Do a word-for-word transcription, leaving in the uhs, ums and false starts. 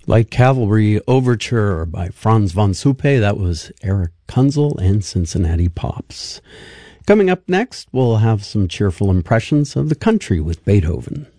Light Cavalry Overture by Franz von Suppe. That was Eric Kunzel and Cincinnati Pops. Coming up next, we'll have some cheerful impressions of the country with Beethoven.